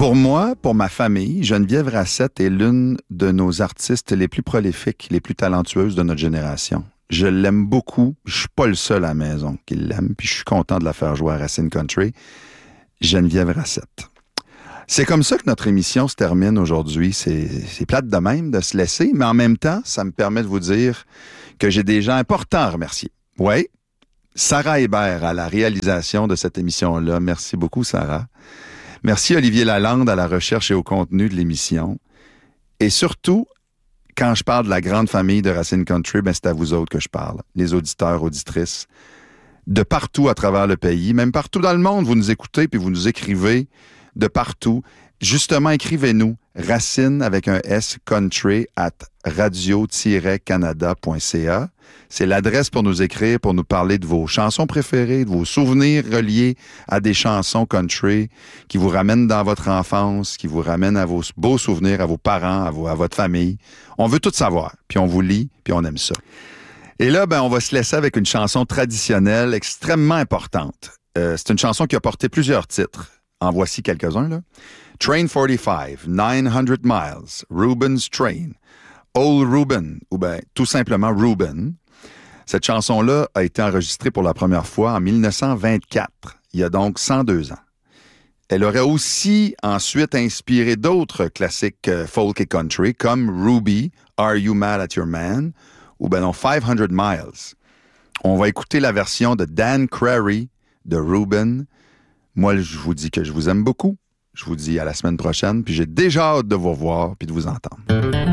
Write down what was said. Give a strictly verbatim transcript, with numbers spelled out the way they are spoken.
Pour moi, pour ma famille, Geneviève Racette est l'une de nos artistes les plus prolifiques, les plus talentueuses de notre génération. Je l'aime beaucoup. Je suis pas le seul à la maison qui l'aime, puis je suis content de la faire jouer à Racine Country. Geneviève Racette. C'est comme ça que notre émission se termine aujourd'hui. C'est, c'est plate de même de se laisser, mais en même temps, ça me permet de vous dire que j'ai des gens importants à remercier. Oui, Sarah Hébert à la réalisation de cette émission-là. Merci beaucoup, Sarah. Merci Olivier Lalande à la recherche et au contenu de l'émission. Et surtout, quand je parle de la grande famille de Racine Country, ben c'est à vous autres que je parle, les auditeurs, auditrices, de partout à travers le pays, même partout dans le monde, vous nous écoutez puis vous nous écrivez de partout. Justement, écrivez-nous Racine avec un S country at radio tiret canada point c a. C'est l'adresse pour nous écrire, pour nous parler de vos chansons préférées, de vos souvenirs reliés à des chansons country qui vous ramènent dans votre enfance, qui vous ramènent à vos beaux souvenirs, à vos parents, à, vos, à votre famille. On veut tout savoir, puis on vous lit, puis on aime ça. Et là, ben, on va se laisser avec une chanson traditionnelle extrêmement importante. Euh, c'est une chanson qui a porté plusieurs titres. En voici quelques-uns, là. Train quarante-cinq, nine hundred miles, Reuben's Train, Old Reuben, ou bien tout simplement Reuben. Cette chanson-là a été enregistrée pour la première fois en dix-neuf cent vingt-quatre, il y a donc cent deux ans. Elle aurait aussi ensuite inspiré d'autres classiques euh, folk et country, comme Ruby, Are You Mad at Your Man, ou ben non, five hundred miles. On va écouter la version de Dan Crary de Reuben. Moi, je vous dis que je vous aime beaucoup. Je vous dis à la semaine prochaine, puis j'ai déjà hâte de vous revoir puis de vous entendre.